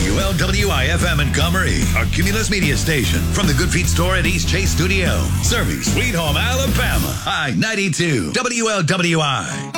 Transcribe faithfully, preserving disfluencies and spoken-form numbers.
W L W I F M Montgomery, our Cumulus media station. From the Good Feet store at East Chase Studio. Serving Sweet Home, Alabama. I ninety-two, W L W I.